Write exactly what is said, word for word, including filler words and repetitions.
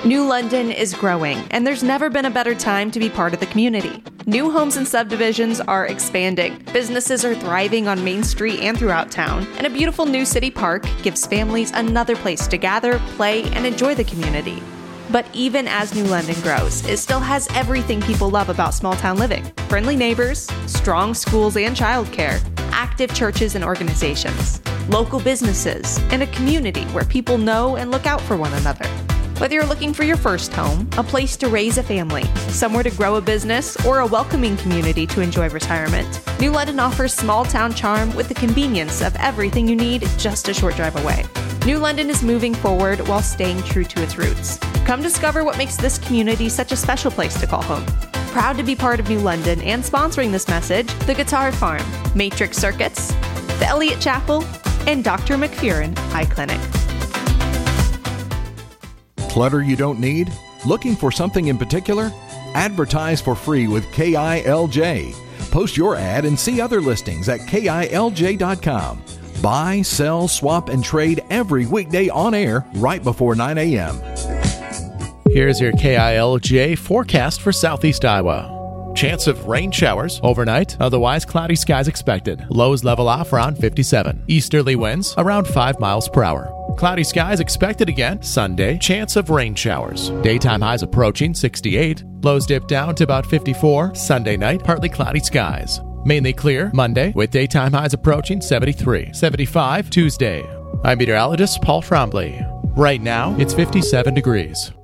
New London is growing, and there's never been a better time to be part of the community. New homes and subdivisions are expanding. Businesses are thriving on Main Street and throughout town, and a beautiful new city park gives families another place to gather, play, and enjoy the community. But even as New London grows, it still has everything people love about small town living. Friendly neighbors, strong schools and childcare, active churches and organizations, local businesses, and a community where people know and look out for one another. Whether you're looking for your first home, a place to raise a family, somewhere to grow a business, or a welcoming community to enjoy retirement, New London offers small town charm with the convenience of everything you need just a short drive away. New London is moving forward while staying true to its roots. Come discover what makes this community such a special place to call home. Proud to be part of New London and sponsoring this message, the Guitar Farm, Matrix Circuits, the Elliott Chapel, and Doctor McFerrin Eye Clinic. Clutter you don't need? Looking for something in particular? Advertise for free with K I L J. Post your ad and see other listings at K I L J dot com. Buy, sell, swap, and trade every weekday on air right before nine a.m. Here's your K I L J forecast for southeast Iowa. Chance of rain showers overnight, otherwise cloudy skies expected. Lows level off around fifty-seven. Easterly winds around five miles per hour. Cloudy skies expected again Sunday. Chance of rain showers. Daytime highs approaching sixty-eight. Lows dip down to about fifty-four. Sunday night, partly cloudy skies. Mainly clear Monday with daytime highs approaching seventy-three. seventy-five Tuesday. I'm meteorologist Paul Trombley. Right now, it's fifty-seven degrees.